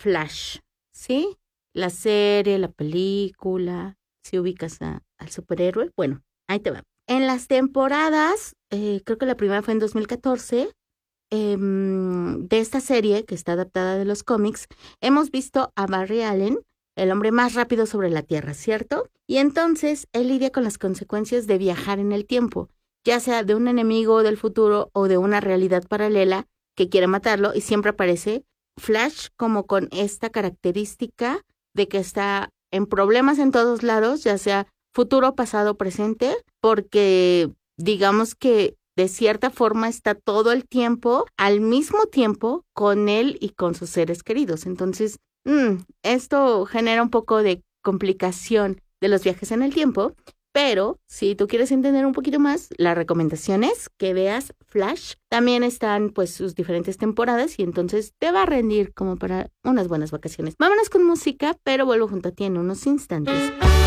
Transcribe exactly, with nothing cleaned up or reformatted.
Flash, ¿sí? La serie, la película, si ubicas a, al superhéroe. Bueno, ahí te va. En las temporadas, eh, creo que la primera fue en dos mil catorce, eh, de esta serie que está adaptada de los cómics, hemos visto a Barry Allen, el hombre más rápido sobre la Tierra, ¿cierto? Y entonces él lidia con las consecuencias de viajar en el tiempo, ya sea de un enemigo del futuro o de una realidad paralela que quiere matarlo, y siempre aparece Flash como con esta característica de que está en problemas en todos lados, ya sea futuro, pasado, presente, porque digamos que de cierta forma está todo el tiempo, al mismo tiempo, con él y con sus seres queridos. Entonces, mmm, esto genera un poco de complicación de los viajes en el tiempo, pero si tú quieres entender un poquito más, la recomendación es que veas Flash. También están pues sus diferentes temporadas y entonces te va a rendir como para unas buenas vacaciones. Vámonos con música, pero vuelvo junto a ti en unos instantes.